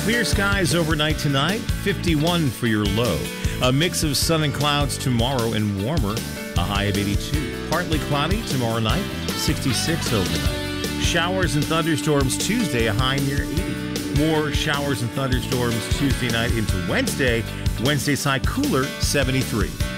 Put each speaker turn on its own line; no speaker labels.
Clear skies overnight tonight, 51 for your low. A mix of sun and clouds tomorrow and warmer, a high of 82. Partly cloudy tomorrow night, 66 overnight. Showers and thunderstorms Tuesday, a high near 80. More showers and thunderstorms Tuesday night into Wednesday. Wednesday's high cooler, 73.